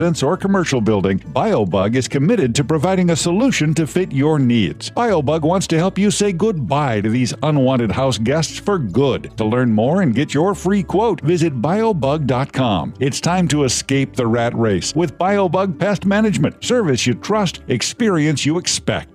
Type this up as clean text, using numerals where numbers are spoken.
or commercial building, BioBug is committed to providing a solution to fit your needs. BioBug wants to help you say goodbye to these unwanted house guests for good. To learn more and get your free quote, visit biobug.com. It's time to escape the rat race with BioBug Pest Management. Service you trust, experience you expect.